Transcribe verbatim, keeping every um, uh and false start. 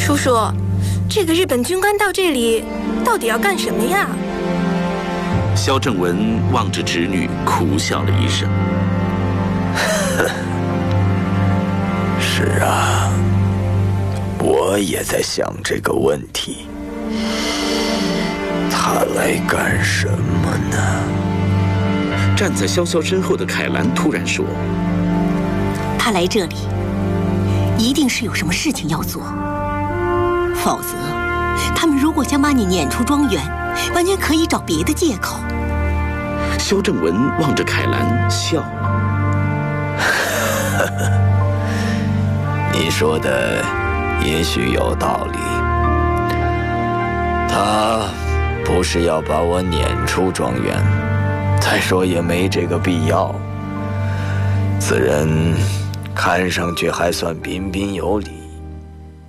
叔叔，这个日本军官到这里到底要干什么呀？ 萧正文望着侄女苦笑了一声。 是啊，我也在想这个问题。他来干什么呢？ 站在萧萧身后的凯兰突然说：“ 他来这里，一定是有什么事情要做。否则，他们如果想把你撵出庄园，完全可以找别的借口。” 萧正文望着凯兰笑了。 你说的也许有道理。他不是要把我撵出庄园，再说也没这个必要。此人看上去还算彬彬有礼，